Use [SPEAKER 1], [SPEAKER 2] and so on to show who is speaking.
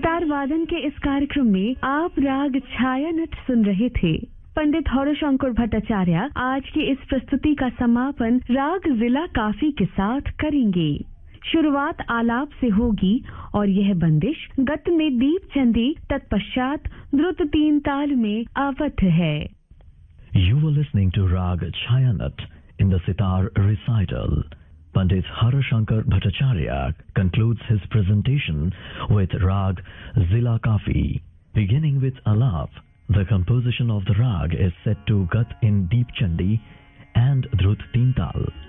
[SPEAKER 1] सितार वादन के इस कार्यक्रम में आप राग छायानट सुन रहे थे। पंडित हौरशंकर भट्टाचार्य आज की इस प्रस्तुति का समापन राग जिला काफी के साथ करेंगे। शुरुआत आलाप से होगी और यह बंदिश गत में दीप चंदी तत्पश्चात द्रुत 3 ताल में आवत है।
[SPEAKER 2] You were listening to Rag Chayanat in the sitar recital. Pandit Harashankar Bhattacharya concludes his presentation with Rag Zila Kafi. Beginning with Alap, the composition of the rag is set to Gat in Deep Chandi and Drut Teen Tal.